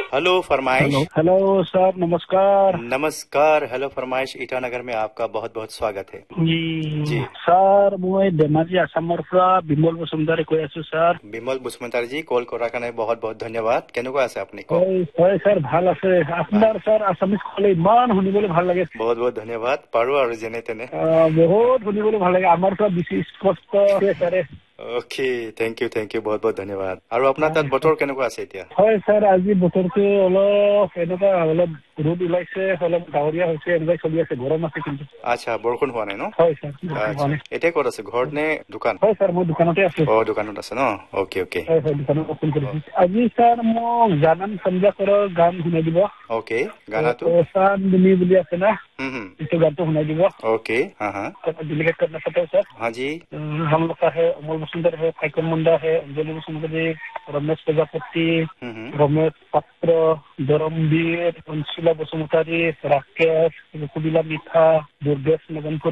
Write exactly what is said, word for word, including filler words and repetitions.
Hello फरमाइश। Hello sir, नमस्कार। नमस्कार। हेलो फरमाइश ईटानगर में आपका बहुत बहुत स्वागत है जी सर, मैं धेमाजी आसाমৰ পৰা বিমল বসুমতাৰী কৈ আছো স্যাৰ। বিমল বসুমতাৰী কল কৰাৰ কাৰণে বহুত বহুত ধন্যবাদ। কেনেকুৱা আছে আপুনি? হয় স্যাৰ, ভাল আছে। আপোনাৰ স্যাৰ আসামিজ ক'লে ইমান শুনিবলৈ ভাল লাগে। বহুত বহুত ধন্যবাদ। পাৰো আৰু যেনে তেনে বহুত শুনিবলৈ ভাল লাগে। আমাৰ পৰা বেছি স্পষ্ট স্যাৰে। Okay, thank U thank U বহুত বহুত ধন্যবাদ। আৰু আপোনাৰ তাত বতৰ কেনেকুৱা আছে এতিয়া? হয় স্যাৰ, আজি বতৰটো অলপ এনেকুৱা অলপ ৰ'দ ওলাইছে, অলপ ডাৱৰীয়া হৈছে, এনেকৈ চলি আছে। গৰম আছে কিন্তু। আচ্ছা, বৰষুণ হোৱা নাই ন? হয় স্যাৰ। এতিয়া ক'ত আছে, ঘৰত নে দোকান? হয় স্যাৰ, মই দোকানতে আছো। অ, দোকানত আছে ন? Okay okay. হয় হয়, দোকানত ফোন কৰিছো। আজি স্যাৰ মোক জানান সঞ্জাকৰৰ গান শুনাই দিব। ওকে, গানাটো চান্দনী বুলি আছে না, হুম হুম, इसे गाते सुनाई दीजिए। ओके, हाँ हाँ, डिलीट करना पड़ता है सर। हाँ जी। हम लोग का है अमोल वसुंधर है, फाइकन मुंडा है, अंजलि वसुंधरी, रमेश प्रजापति, रमेश पात्र, धर्मवीर, अंशुला वसुमतारी, राकेश, कुबिला मिठा, दुर्गेश नगनपुर।